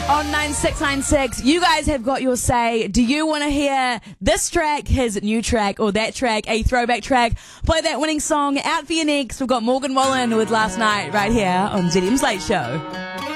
On 9696, you guys have got your say. Do you want to hear this track, his new track, or that track, a throwback track? Play that winning song out for you next. We've got Morgan Wallen with Last Night right here on ZM's Late Show.